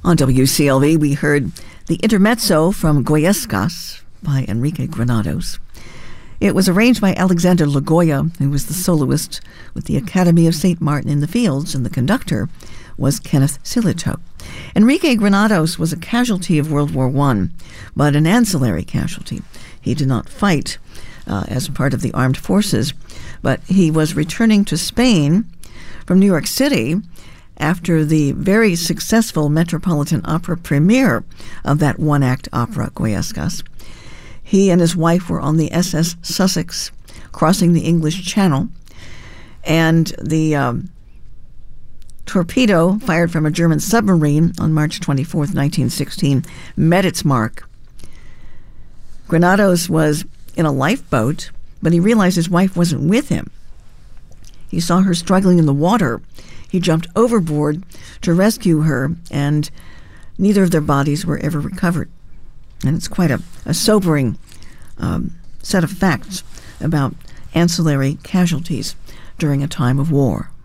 On WCLV, we heard the intermezzo from Goyescas by Enrique Granados. It was arranged by Alexander Lagoya, who was the soloist with the Academy of St. Martin in the Fields, and the conductor was Kenneth Sillitoe. Enrique Granados was a casualty of World War I, but an ancillary casualty. He did not fight as part of the armed forces, but he was returning to Spain from New York City after the very successful Metropolitan Opera premiere of that one-act opera, Goyescas. He and his wife were on the SS Sussex, crossing the English Channel, and the torpedo fired from a German submarine on March 24th, 1916, met its mark. Granados was in a lifeboat, but he realized his wife wasn't with him. He saw her struggling in the water. He jumped overboard to rescue her, and neither of their bodies were ever recovered. And it's quite a sobering set of facts about ancillary casualties during a time of war.